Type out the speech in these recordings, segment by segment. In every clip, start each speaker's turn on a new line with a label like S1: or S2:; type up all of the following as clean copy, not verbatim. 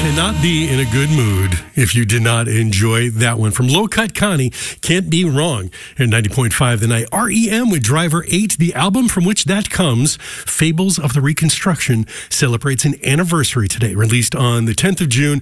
S1: cannot be in a good mood if you did not enjoy that one. From Low Cut Connie, Can't Be Wrong. At 90.5 The Night. REM with Driver 8, the album from which that comes, Fables of the Reconstruction, celebrates an anniversary today, released on the 10th of June,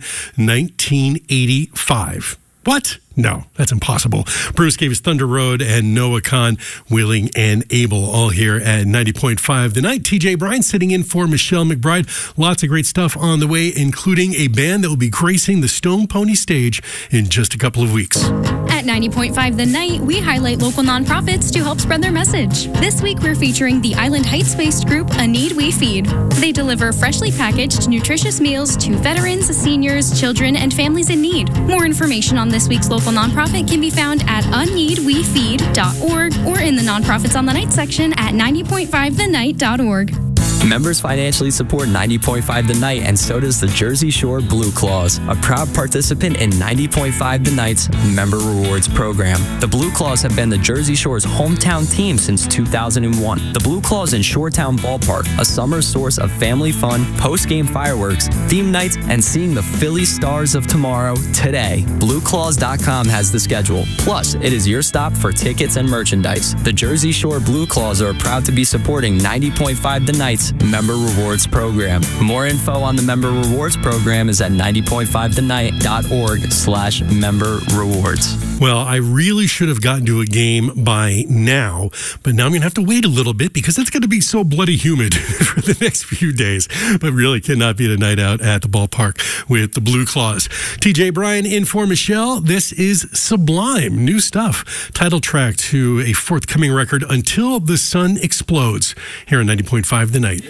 S1: 1985. What? No, that's impossible. Bruce gave us Thunder Road and Noah Kahan, Willing and Able, all here at 90.5 The Night. TJ Bryan sitting in for Michelle McBride. Lots of great stuff on the way, including a band that will be gracing the Stone Pony stage in just a couple of weeks.
S2: At 90.5 The Night, we highlight local nonprofits to help spread their message. This week, we're featuring the Island Heights-based group A Need We Feed. They deliver freshly packaged, nutritious meals to veterans, seniors, children, and families in need. More information on this week's local nonprofit can be found at aneedwefeed.org or in the Nonprofits on the Night section at 90.5thenight.org.
S3: Members financially support 90.5 The Night, and so does the Jersey Shore Blue Claws, a proud participant in 90.5 The Night's Member Rewards program. The Blue Claws have been the Jersey Shore's hometown team since 2001. The Blue Claws in Shoretown Ballpark, a summer source of family fun, post-game fireworks, theme nights, and seeing the Philly Stars of tomorrow today. BlueClaws.com has the schedule. Plus, it is your stop for tickets and merchandise. The Jersey Shore Blue Claws are proud to be supporting 90.5 The Night's Member Rewards program. More info on the Member Rewards program is at 90.5thenight.org/member rewards.
S1: Well, I really should have gotten to a game by now, but now I'm going to have to wait a little bit because it's going to be so bloody humid for the next few days. But really cannot be a night out at the ballpark with the Blue Claws. TJ Bryan in for Michelle. This is Sublime. New stuff. Title track to a forthcoming record, Until the Sun Explodes, here on 90.5 The Night.